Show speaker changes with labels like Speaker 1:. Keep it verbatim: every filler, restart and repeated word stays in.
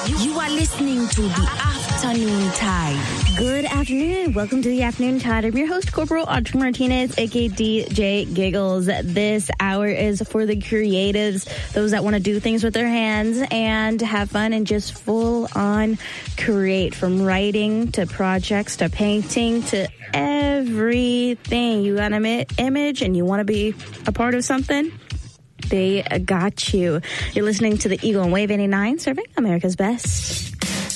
Speaker 1: You are listening to the Afternoon Tide.
Speaker 2: Good afternoon. Welcome to the Afternoon Tide. I'm your host, Corporal Audrey Martinez, aka D J Giggles. This hour is for the creatives, those that want to do things with their hands and have fun and just full on create, from writing to projects to painting to everything. You got an image and you want to be a part of something? They got you. You're listening to the Eagle and Wave eighty-nine, serving America's best.